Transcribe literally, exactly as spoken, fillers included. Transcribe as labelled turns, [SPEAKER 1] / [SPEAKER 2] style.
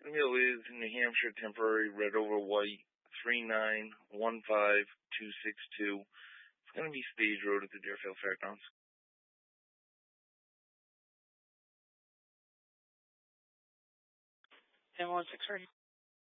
[SPEAKER 1] Windmill is New Hampshire temporary red over white three nine one five two six two. It's going to be Stage Road at the Deerfield Fairgrounds.
[SPEAKER 2] ten one six ready.